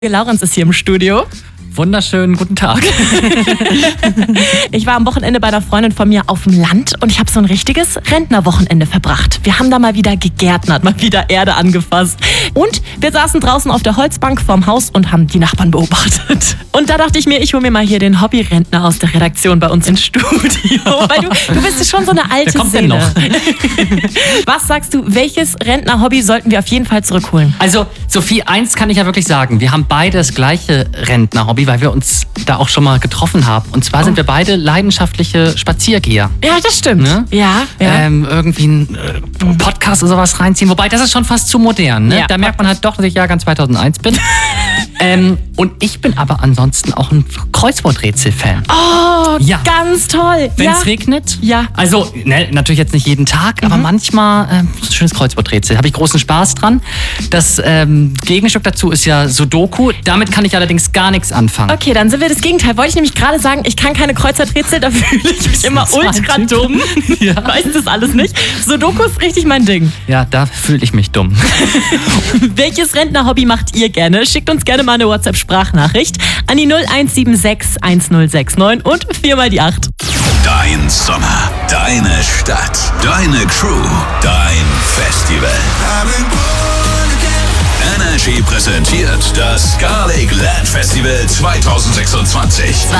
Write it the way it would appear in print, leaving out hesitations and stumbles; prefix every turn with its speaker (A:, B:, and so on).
A: Laurenz ist hier im Studio.
B: Wunderschönen guten Tag.
A: Ich war am Wochenende bei einer Freundin von mir auf dem Land und ich habe so ein richtiges Rentnerwochenende verbracht. Wir haben da mal wieder gegärtnert, mal wieder Erde angefasst. Und wir saßen draußen auf der Holzbank vorm Haus und haben die Nachbarn beobachtet. Und da dachte ich mir, ich hole mir mal hier den Hobbyrentner aus der Redaktion bei uns ins Studio. Weil du bist schon so eine alte
B: Wer kommt
A: Seele.
B: denn noch?
A: Was sagst du, welches Rentner-Hobby sollten wir auf jeden Fall zurückholen?
B: Also Sophie, eins kann ich ja wirklich sagen. Wir haben beide das gleiche Rentner-Hobby, weil wir uns da auch schon mal getroffen haben. Und zwar sind wir beide leidenschaftliche Spaziergeher.
A: Ja, das stimmt.
B: Ne?
A: Ja.
B: Irgendwie einen Podcast oder sowas reinziehen. Wobei, das ist schon fast zu modern. Ne?
A: Ja.
B: Da merkt man halt doch, dass ich Jahrgang 2001 bin. Und ich bin aber ansonsten auch ein Kreuzworträtsel-Fan.
A: Oh,
B: Ja.
A: ganz toll.
B: Wenn es regnet?
A: Ja.
B: Also, natürlich jetzt nicht jeden Tag, aber manchmal ein schönes Kreuzworträtsel. Habe ich großen Spaß dran. Das Gegenstück dazu ist ja Sudoku. Damit kann ich allerdings gar nichts anfangen.
A: Okay, dann sind wir das Gegenteil. Wollte ich nämlich gerade sagen, ich kann keine Kreuzworträtsel, da fühle ich mich immer ultra dumm.
B: Ja.
A: Weiß das alles nicht. Sudoku ist richtig mein Ding.
B: Ja, da fühle ich mich dumm.
A: Welches Rentner-Hobby macht ihr gerne? Schickt uns gerne mal eine WhatsApp-Sprachnachricht an die 0176 1069 und 4 mal die 8.
C: Dein Sommer, deine Stadt, deine Crew, dein Festival. Energy präsentiert das Scarlett Land Festival 2026.